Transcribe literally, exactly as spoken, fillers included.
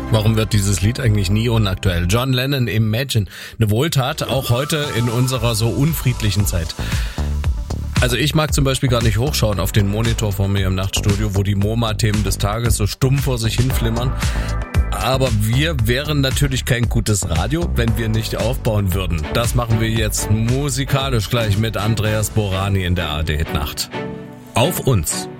Warum wird dieses Lied eigentlich nie unaktuell? John Lennon, Imagine. Eine Wohltat, auch heute in unserer so unfriedlichen Zeit. Also ich mag zum Beispiel gar nicht hochschauen auf den Monitor vor mir im Nachtstudio, wo die MoMA-Themen des Tages so stumm vor sich hinflimmern. Aber wir wären natürlich kein gutes Radio, wenn wir nicht aufbauen würden. Das machen wir jetzt musikalisch gleich mit Andreas Borani in der A R D-Hit Nacht. Auf uns!